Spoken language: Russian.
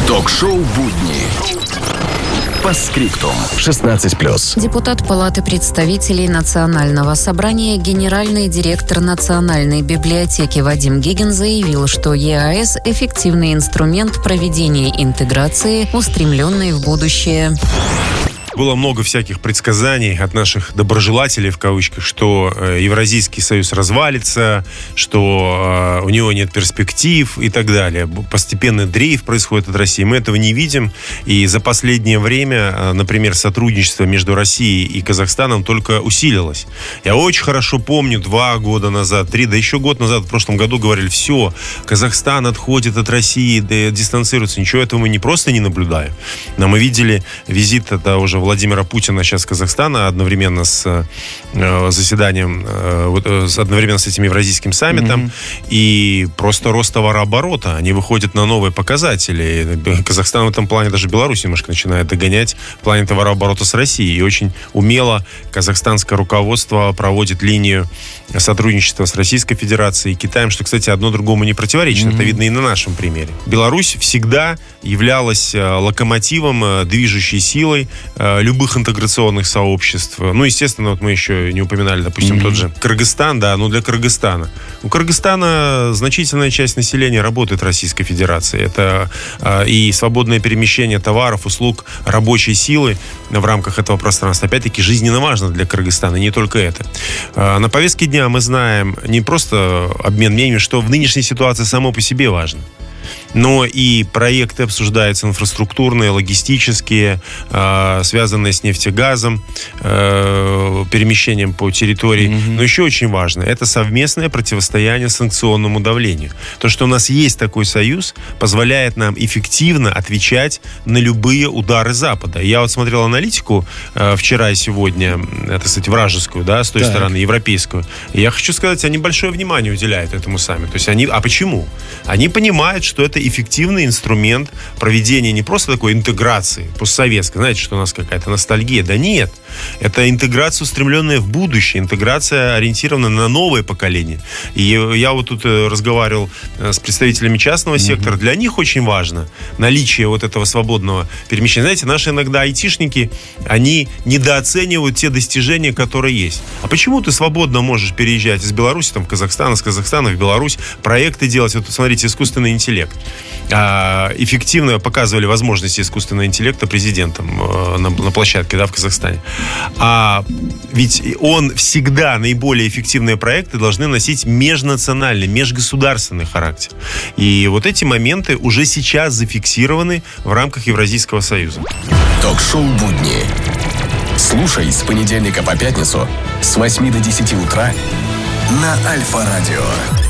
Ток-шоу «Будни». По скриптум. 16+. Депутат Палаты представителей Национального собрания, генеральный директор Национальной библиотеки Вадим Гигин заявил, что ЕАЭС – эффективный инструмент проведения интеграции, устремленной в будущее. Было много всяких предсказаний от наших доброжелателей, в кавычках, что Евразийский союз развалится, что у него нет перспектив и так далее. Постепенный дрейф происходит от России. Мы этого не видим. И за последнее время, например, сотрудничество между Россией и Казахстаном только усилилось. Я очень хорошо помню, 2 года назад, 3, да еще год назад, в прошлом году говорили, все, Казахстан отходит от России, дистанцируется. Ничего этого мы не просто не наблюдаем. Но мы видели визит того же Владимира Путина сейчас в Казахстан одновременно с заседанием, одновременно с этим Евразийским саммитом, и просто рост товарооборота. Они выходят на новые показатели. Казахстан в этом плане, даже Беларусь немножко начинает догонять в плане товарооборота с Россией. И очень умело казахстанское руководство проводит линию сотрудничества с Российской Федерацией и Китаем, что, кстати, одно другому не противоречит. Это видно и на нашем примере. Беларусь всегда являлась локомотивом, движущей силой любых интеграционных сообществ. Ну, естественно, вот мы еще не упоминали, допустим, тот же Кыргызстан, да, ну, для Кыргызстана. У Кыргызстана значительная часть населения работает в Российской Федерации. Это и свободное перемещение товаров, услуг, рабочей силы в рамках этого пространства. Опять-таки, жизненно важно для Кыргызстана, не только это. На повестке дня мы знаем не просто обмен мнениями, что в нынешней ситуации само по себе важно, но и проекты обсуждаются инфраструктурные, логистические, связанные с нефтегазом, перемещением по территории. Но еще очень важно, это совместное противостояние санкционному давлению. То, что у нас есть такой союз, позволяет нам эффективно отвечать на любые удары Запада. Я вот смотрел аналитику вчера и сегодня, это, кстати, вражескую, да, с той стороны, европейскую. И я хочу сказать, они большое внимание уделяют этому саммиту. То есть они, а почему? Они понимают, что это эффективный инструмент проведения не просто такой интеграции постсоветской. Знаете, что у нас какая-то ностальгия? Да нет. Это интеграция, устремленная в будущее. Интеграция, ориентированная на новое поколение. И я вот тут разговаривал с представителями частного сектора. Для них очень важно наличие вот этого свободного перемещения. Знаете, наши иногда айтишники, они недооценивают те достижения, которые есть. А почему ты свободно можешь переезжать из Беларуси в Казахстан, из Казахстана в Беларусь, проекты делать? Вот смотрите, искусственный интеллект. Эффективно показывали возможности искусственного интеллекта президентом на площадке, да, в Казахстане. Ведь он всегда, наиболее эффективные проекты должны носить межнациональный, межгосударственный характер. И вот эти моменты уже сейчас зафиксированы в рамках Евразийского союза. Ток-шоу «Будни». Слушай с понедельника по пятницу с 8 до 10 утра на Альфа-радио.